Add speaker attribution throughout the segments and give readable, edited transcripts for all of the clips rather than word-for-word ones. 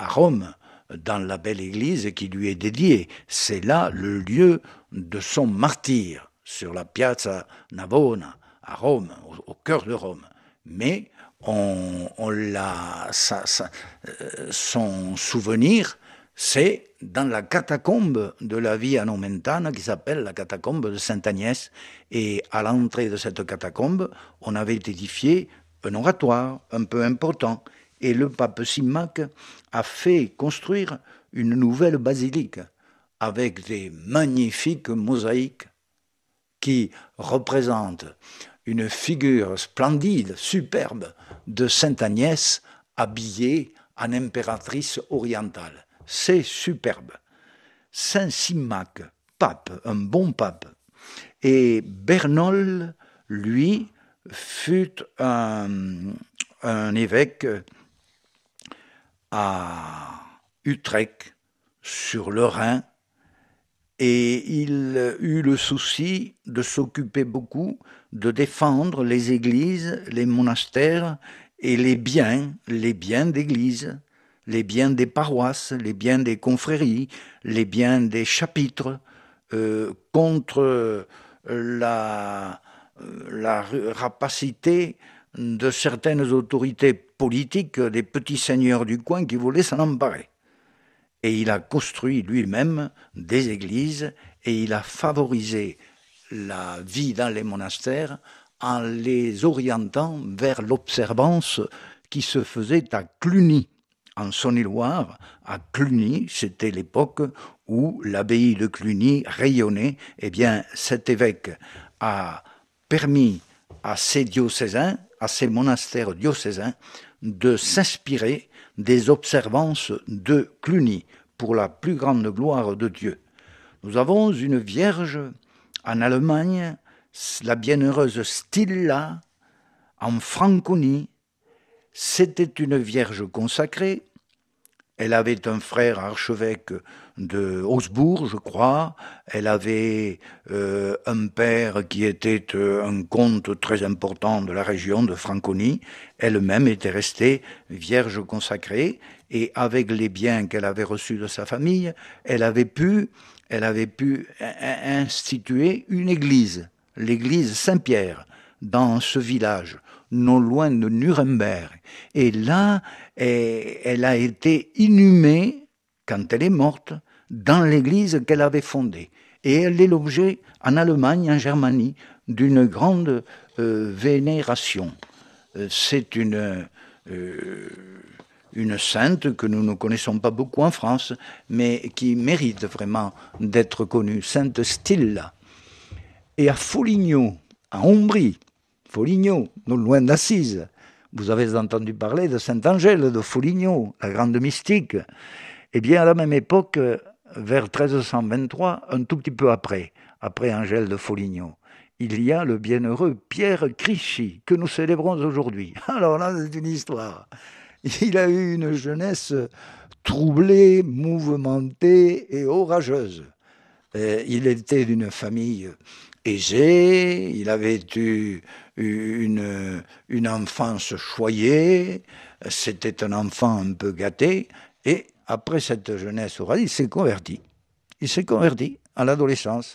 Speaker 1: à Rome, dans la belle église qui lui est dédiée. C'est là le lieu de son martyre, sur la Piazza Navona, à Rome, au cœur de Rome. Mais son souvenir, c'est dans la catacombe de la Via Nomentana qui s'appelle la catacombe de Sainte-Agnès. Et à l'entrée de cette catacombe, on avait édifié un oratoire un peu important. Et le pape Symmaque a fait construire une nouvelle basilique avec des magnifiques mosaïques qui représentent une figure splendide, superbe de Sainte Agnès habillée en impératrice orientale. C'est superbe. Saint Symmaque, pape, un bon pape. Et Bernol, lui, fut un évêque à Utrecht, sur le Rhin, et il eut le souci de s'occuper beaucoup de défendre les églises, les monastères et les biens d'église, les biens des paroisses, les biens des confréries, les biens des chapitres, contre la rapacité de certaines autorités politiques, des petits seigneurs du coin qui voulaient s'en emparer. Et il a construit lui-même des églises et il a favorisé la vie dans les monastères en les orientant vers l'observance qui se faisait à Cluny, en Saône-et-Loire. À Cluny, c'était l'époque où l'abbaye de Cluny rayonnait. Eh bien, cet évêque a permis à ces diocésains, à ces monastères diocésains, de s'inspirer des observances de Cluny pour la plus grande gloire de Dieu. Nous avons une vierge en Allemagne, la bienheureuse Stilla, en Franconie. C'était une vierge consacrée. Elle avait un frère archevêque de Augsbourg, je crois. Elle avait un père qui était un comte très important de la région de Franconie. Elle-même était restée vierge consacrée. Et avec les biens qu'elle avait reçus de sa famille, elle avait pu instituer une église, l'église Saint-Pierre, dans ce village, non loin de Nuremberg. Et là, elle a été inhumée, quand elle est morte, dans l'église qu'elle avait fondée. Et elle est l'objet, en Allemagne, en Germanie, d'une grande vénération. C'est une sainte que nous ne connaissons pas beaucoup en France, mais qui mérite vraiment d'être connue, Sainte Stilla. Et à Foligno, en Ombrie, Foligno, non loin d'Assise, vous avez entendu parler de Sainte Angèle de Foligno, la grande mystique. Eh bien, à la même époque, vers 1323, un tout petit peu après Angèle de Foligno, il y a le bienheureux Pierre Crisci, que nous célébrons aujourd'hui. Alors là, c'est une histoire. Il a eu une jeunesse troublée, mouvementée et orageuse. Il était d'une famille aisée, il avait eu une enfance choyée, c'était un enfant un peu gâté, et après cette jeunesse orageuse, il s'est converti. Il s'est converti à l'adolescence.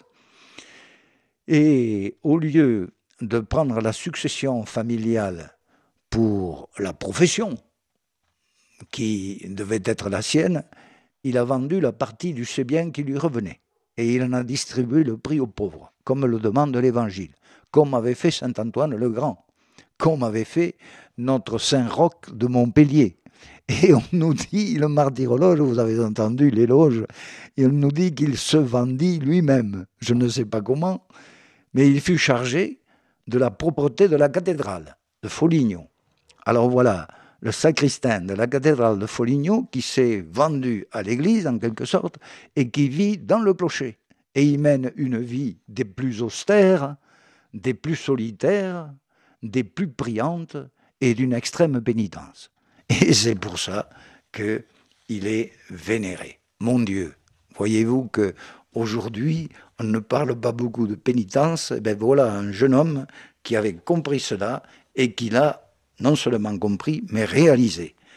Speaker 1: Et au lieu de prendre la succession familiale pour la profession, qui devait être la sienne, il a vendu la partie de ses biens qui lui revenait. Et il en a distribué le prix aux pauvres, comme le demande l'Évangile, comme avait fait saint Antoine le Grand, comme avait fait notre Saint Roch de Montpellier. Et on nous dit, le martyrologe, vous avez entendu l'éloge, il nous dit qu'il se vendit lui-même, je ne sais pas comment, mais il fut chargé de la propreté de la cathédrale de Foligno. Alors voilà, le sacristain de la cathédrale de Foligno qui s'est vendu à l'église en quelque sorte et qui vit dans le clocher. Et il mène une vie des plus austères, des plus solitaires, des plus priantes et d'une extrême pénitence. Et c'est pour ça qu'il est vénéré. Mon Dieu, voyez-vous qu'aujourd'hui, on ne parle pas beaucoup de pénitence. Et bien voilà un jeune homme qui avait compris cela et qui l'a non seulement compris, mais réalisé.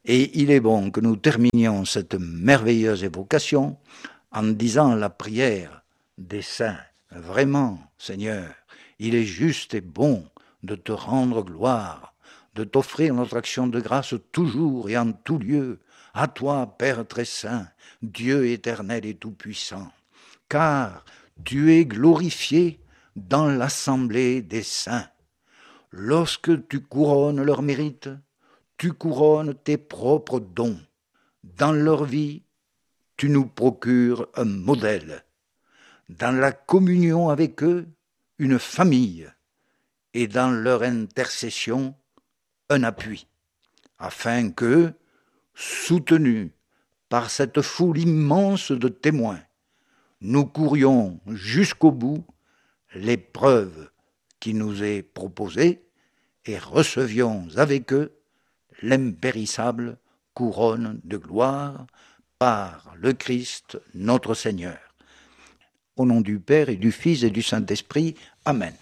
Speaker 1: Et il est bon que nous terminions cette merveilleuse évocation en disant la prière des saints. Vraiment, Seigneur, il est juste et bon de te rendre gloire, de t'offrir notre action de grâce toujours et en tout lieu, à toi, Père très saint, Dieu éternel et tout-puissant, car tu es glorifié dans l'assemblée des saints. Lorsque tu couronnes leurs mérites, tu couronnes tes propres dons. Dans leur vie, tu nous procures un modèle. Dans la communion avec eux, une famille. Et dans leur intercession, un appui. Afin que, soutenus par cette foule immense de témoins, nous courions jusqu'au bout l'épreuve qui nous est proposée et recevions avec eux l'impérissable couronne de gloire par le Christ notre Seigneur. Au nom du Père et du Fils et du Saint-Esprit. Amen.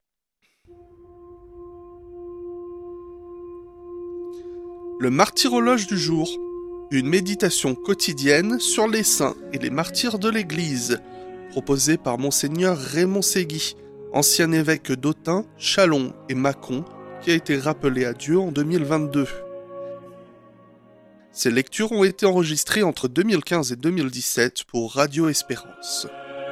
Speaker 2: Le martyrologe du jour, une méditation quotidienne sur les saints et les martyrs de l'Église, proposée par Monseigneur Raymond Ségui, ancien évêque d'Autun, Châlons et Mâcon, qui a été rappelé à Dieu en 2022. Ces lectures ont été enregistrées entre 2015 et 2017 pour Radio Espérance.